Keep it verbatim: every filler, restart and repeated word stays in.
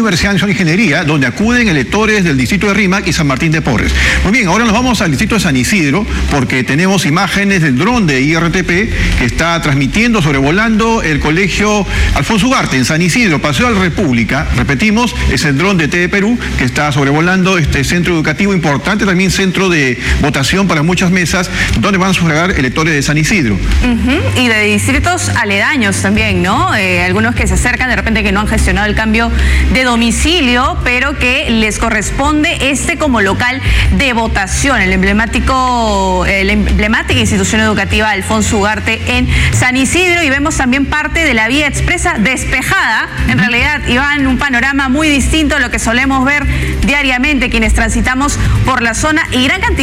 Universidad Nacional de Ingeniería, donde acuden electores del distrito de Rímac y San Martín de Porres. Muy bien, ahora nos vamos al distrito de San Isidro, porque tenemos imágenes del dron de I R T P que está transmitiendo, sobrevolando el colegio Alfonso Ugarte en San Isidro, Paseo de la República. Repetimos, es el dron de T V Perú que está sobrevolando este centro educativo importante, también centro de votación para muchas mesas, donde van a sufragar electores de San Isidro. Uh-huh. Y de distritos aledaños también, ¿no? Eh, algunos que se acercan de repente que no han gestionado el cambio de domicilio, pero que les corresponde este como local de votación, el emblemático, eh, la emblemática institución educativa Alfonso Ugarte en San Isidro, y vemos también parte de la vía expresa despejada. En realidad, Iván, un panorama muy distinto a lo que solemos ver diariamente quienes transitamos por la zona, y gran cantidad